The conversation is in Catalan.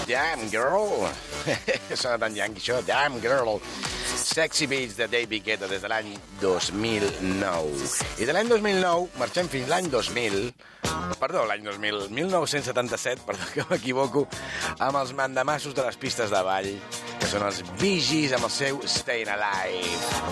Damn Girl. Sona tan yankee això, Damn Girl. Sexy Beats de David Guetta des de l'any 2009. I de l'any 2009 marxem fins l'any 2000, perdó, l'any 2000, 1977, perdó que m'equivoco, amb els mandamassos de les pistes de ball, que són els Bee Gees amb el seu Stayin' Alive.